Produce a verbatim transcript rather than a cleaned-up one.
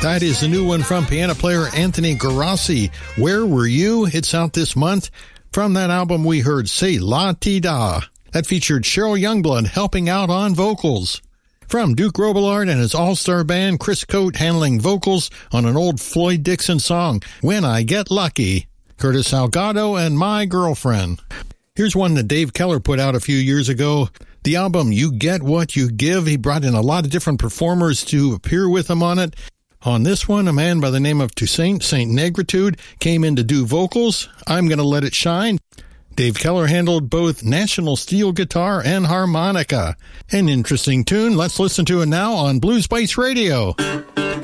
That is the new one from piano player Anthony Garassi. Where Were You? It's out this month. From that album, we heard Say La Ti Da. That featured Cheryl Youngblood helping out on vocals. From Duke Robillard and his all-star band, Chris Coate handling vocals on an old Floyd Dixon song, When I Get Lucky. Curtis Salgado and My Girlfriend. Here's one that Dave Keller put out a few years ago. The album, You Get What You Give. He brought in a lot of different performers to appear with him on it. On this one, a man by the name of Toussaint Saint Negritude came in to do vocals. I'm Gonna Let It Shine. Dave Keller handled both National steel guitar and harmonica. An interesting tune. Let's listen to it now on Blue Spice Radio.